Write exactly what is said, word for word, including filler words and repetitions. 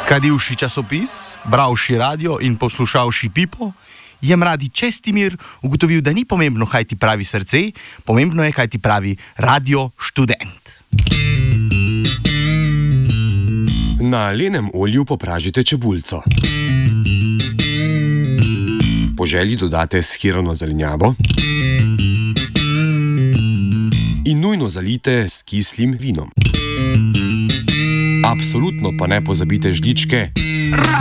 Kadivši časopis, bravši radio in poslušalši Pipo, je mladi Čestimir ugotovil, da ni pomembno, kaj ti pravi srce, pomembno je, kaj ti pravi radio študent. Na lenem olju popražite čebulco. Po želji dodate shirano zelenjavo in nujno zalijte s kislim vinom. Absolutno pa ne pozabite žličke